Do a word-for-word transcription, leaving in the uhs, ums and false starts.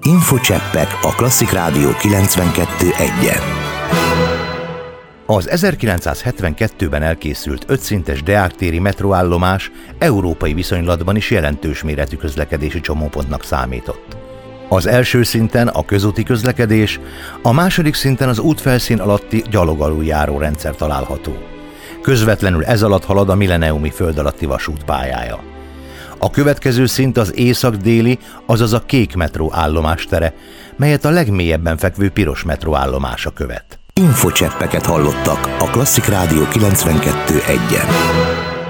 Infocseppek a Klasszik Rádió kilencvenkettő egyen. Az ezerkilencszázhetvenkettőben elkészült ötszintes deáktéri metróállomás európai viszonylatban is jelentős méretű közlekedési csomópontnak számított. Az első szinten a közúti közlekedés, a második szinten az útfelszín alatti gyalogaluljáró rendszer található. Közvetlenül ez alatt halad a milleniumi föld alatti vasút pályája. A következő szint az észak-déli, azaz a kék metró állomástere, melyet a legmélyebben fekvő piros metró állomása követ. Infocseppeket hallottak a Klasszik Rádió kilencvenkettő egyen.